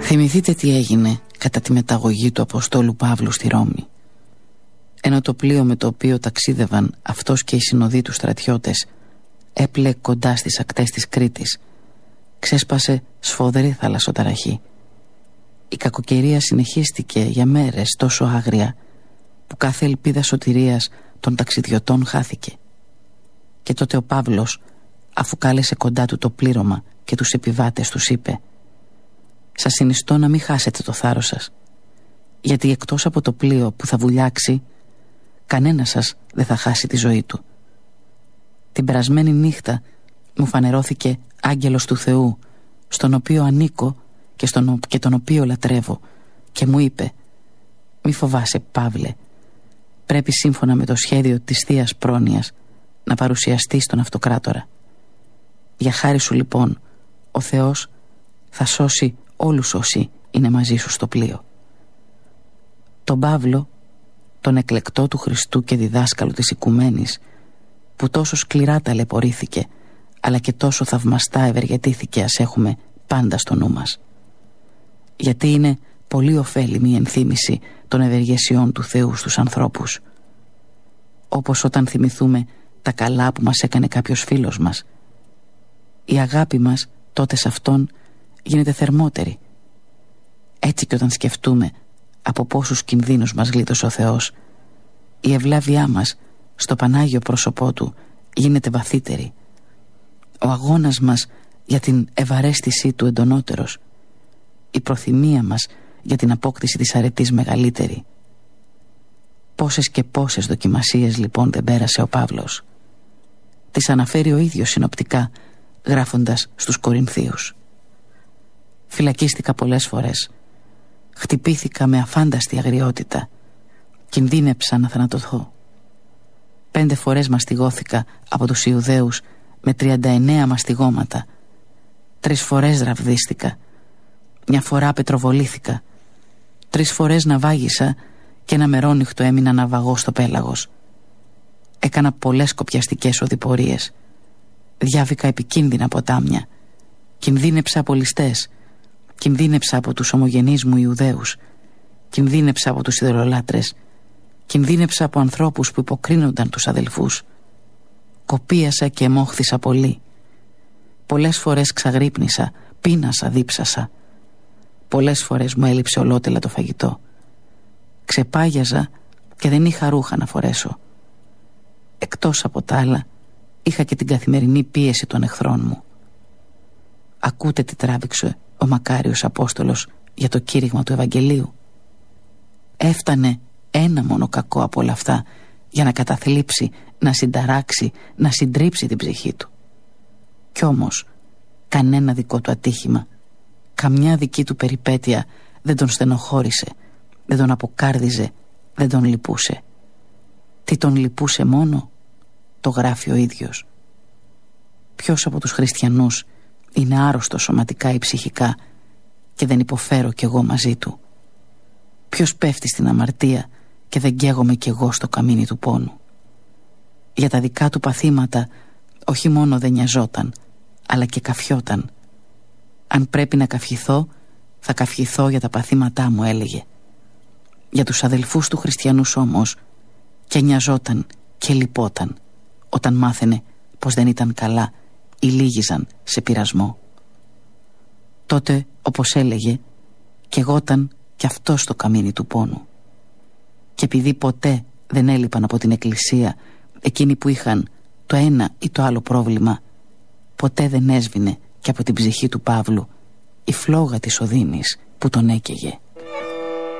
Θυμηθείτε τι έγινε κατά τη μεταγωγή του Αποστόλου Παύλου στη Ρώμη. Ενώ το πλοίο με το οποίο ταξίδευαν αυτός και οι συνοδοί του στρατιώτες έπλε κοντά στις ακτές της Κρήτης, ξέσπασε σφοδρή θαλασσοταραχή. Η κακοκαιρία συνεχίστηκε για μέρες τόσο άγρια που κάθε ελπίδα σωτηρίας των ταξιδιωτών χάθηκε. Και τότε ο Παύλος, αφού κάλεσε κοντά του το πλήρωμα και τους επιβάτες, τους είπε: «Σας συνιστώ να μην χάσετε το θάρρος σας, γιατί εκτός από το πλοίο που θα βουλιάξει, κανένας σας δεν θα χάσει τη ζωή του. Την περασμένη νύχτα μου φανερώθηκε άγγελος του Θεού, στον οποίο ανήκω και τον οποίο λατρεύω, και μου είπε: «Μη φοβάσαι, Παύλε, πρέπει σύμφωνα με το σχέδιο της Θείας Πρόνοιας να παρουσιαστείς στον Αυτοκράτορα. Για χάρη σου λοιπόν ο Θεός θα σώσει όλους όσοι είναι μαζί σου στο πλοίο». Τον Παύλο, τον εκλεκτό του Χριστού και διδάσκαλο της οικουμένης, που τόσο σκληρά ταλαιπωρήθηκε αλλά και τόσο θαυμαστά ευεργετήθηκε, ας έχουμε πάντα στο νου μας. Γιατί είναι πολύ ωφέλιμη η ενθύμηση των ευεργεσιών του Θεού στους ανθρώπους. Όπως όταν θυμηθούμε τα καλά που μας έκανε κάποιος φίλος μας, η αγάπη μας τότε σε αυτόν γίνεται θερμότερη. Έτσι και όταν σκεφτούμε από πόσους κινδύνους μας γλίτωσε ο Θεός, η ευλάβειά μας στο Πανάγιο πρόσωπό του γίνεται βαθύτερη. Ο αγώνας μας για την ευαρέστησή του εντονότερος, η προθυμία μας για την απόκτηση της αρετής μεγαλύτερη. Πόσες και πόσες δοκιμασίες λοιπόν δεν πέρασε ο Παύλος. Τις αναφέρει ο ίδιος συνοπτικά, γράφοντας στους Κορινθίους: «Φυλακίστηκα πολλές φορές, χτυπήθηκα με αφάνταστη αγριότητα, κινδύνεψα να θανατωθώ. 5 φορές μαστιγώθηκα από τους Ιουδαίους με 39 μαστιγώματα. 3 φορές ραβδίστηκα, 1 φορά πετροβολήθηκα, 3 φορές ναυάγησα και ένα μερόνυχτο έμεινα ναυαγός στο πέλαγος. Έκανα πολλές κοπιαστικές οδηπορίες, διάβηκα επικίνδυνα ποτάμια, κινδύνεψα από ληστές, κινδύνεψα από τους ομογενείς μου Ιουδαίους, κινδύνεψα από τους ιδωλολάτρες, κινδύνεψα από ανθρώπους που υποκρίνονταν τους αδελφούς. Κοπίασα και εμόχθησα πολύ. Πολλές φορές ξαγρύπνησα, πείνασα, δίψασα. Πολλές φορές μου έλειψε ολότελα το φαγητό. Ξεπάγιαζα και δεν είχα ρούχα να φορέσω. Εκτός από τα άλλα, είχα και την καθημερινή πίεση των εχθρών μου». Ακούτε τι τράβηξε ο μακάριος Απόστολος για το κήρυγμα του Ευαγγελίου. Έφτανε ένα μόνο κακό από όλα αυτά για να καταθλίψει, να συνταράξει, να συντρίψει την ψυχή του. Κι όμως κανένα δικό του ατύχημα, καμιά δική του περιπέτεια δεν τον στενοχώρησε, δεν τον αποκάρδιζε, δεν τον λυπούσε. Τι τον λυπούσε μόνο? Το γράφει ο ίδιος. Ποιος από τους χριστιανούς είναι άρρωστος σωματικά ή ψυχικά και δεν υποφέρω κι εγώ μαζί του? Ποιος πέφτει στην αμαρτία και δεν καίγομαι κι εγώ στο καμίνι του πόνου? Για τα δικά του παθήματα όχι μόνο δεν νοιαζόταν, αλλά και καφιόταν. «Αν πρέπει να καυχηθώ, θα καυχηθώ για τα παθήματά μου», έλεγε. Για τους αδελφούς του χριστιανούς όμως και νοιαζόταν και λυπόταν όταν μάθαινε πως δεν ήταν καλά ή λύγιζαν σε πειρασμό. Τότε, όπως έλεγε, καιγόταν κι αυτό στο καμίνι του πόνου. Και επειδή ποτέ δεν έλειπαν από την εκκλησία εκείνοι που είχαν το ένα ή το άλλο πρόβλημα, ποτέ δεν έσβηνε και από την ψυχή του Παύλου η φλόγα της οδύνης που τον έκαιγε.